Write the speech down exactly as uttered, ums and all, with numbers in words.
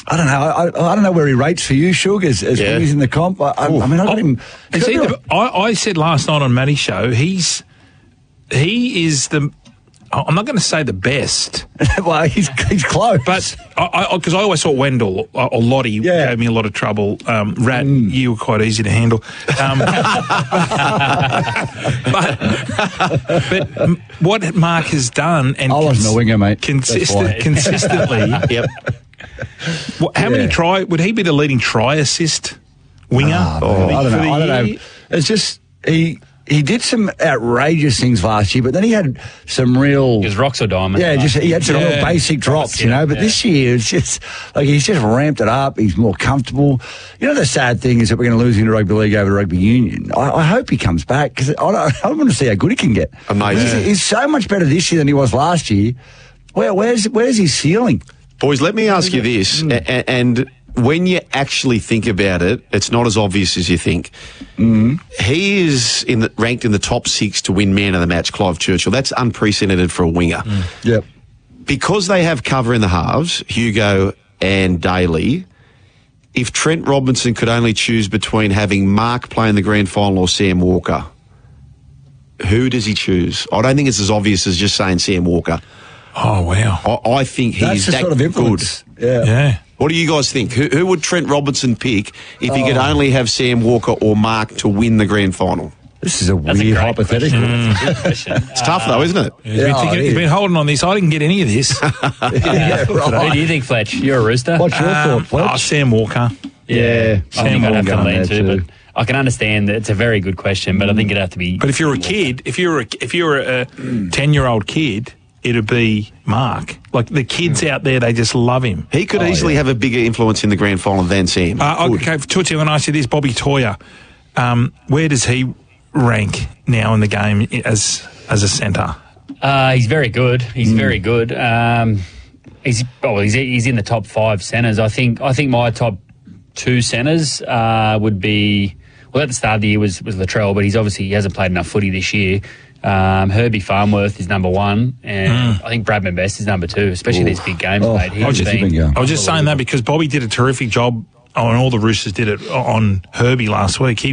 I don't know. I, I don't know where he rates for you, Shug, as, as Yeah. when he's in the comp. I, I, I mean, I got him. Is he the, I, I said last night on Matty's show, he's he is the. I'm not going to say the best, well, he's he's close. but I because I, I always thought Wendell or, or Lottie Yeah. gave me a lot of trouble. Um, Rat, you were quite easy to handle. Um, but, but m- what Mark has done and I wasn't a winger, mate. That's consistent, why. consistently. Yep. What, how Yeah. many try would he be the leading try assist winger? Ah, for man, the- I don't for know. the I don't know. year? It's just he he did some outrageous things last year, but then he had some real. It was rocks or diamonds. Yeah, just he had some Yeah. real basic drops, you yeah, know. But yeah. this year, it's just like he's just ramped it up. He's more comfortable. You know, the sad thing is that we're going to lose him to rugby league over to rugby union. I, I hope he comes back because I, don't- I want to see how good he can get. Amazing. He's, he's so much better this year than he was last year. Where, where's where's his ceiling? Boys, let me ask you this, a- and when you actually think about it, it's not as obvious as you think. Mm. He is in the, ranked in the top six to win man of the match, Clive Churchill. That's unprecedented for a winger. Mm. Yep. Because they have cover in the halves, Hugo and Daly, if Trent Robinson could only choose between having Mark play in the grand final or Sam Walker, who does he choose? I don't think it's as obvious as just saying Sam Walker. Oh wow! I, I think That's he's the that sort of good. influence. Yeah. Yeah. What do you guys think? Who, who would Trent Robinson pick if he could only have Sam Walker or Mark to win the grand final? This is a That's a weird great hypothetical. question. Good question. It's tough though, isn't it? He's been, Yeah, thinking, it he's is. been holding on this. I didn't get any of this. Yeah, Who right. do you think, Fletch? You're a rooster. What's your Um, thought, Fletch? oh, Sam Walker. Yeah, I think I'd have to Sam lean Walker too, there but I can understand that it's a very good question, but I think it'd have to be. But if you're a kid, if you're a, if you're a ten-year-old kid, it'd be Mark. Like the kids out there, they just love him. He could Oh, easily yeah. have a bigger influence in the grand final than Sam. Uh, Could. okay, Tootsie, I'm going to ask you this. Bobby Toyer, um, where does he rank now in the game as as a centre? Uh, he's very good. He's very good. Um, he's oh, he's he's in the top five centres. I think. I think my top two centres uh, would be. Well, at the start of the year was was Latrell, but he's obviously he hasn't played enough footy this year. Um, Herbie Farnworth is number one, and I think Bradman Best is number two, especially these big games Oh, played. He's I was just been- thinking, yeah. I was just saying that because Bobby did a terrific job, oh, and all the Roosters did it on Herbie last week. He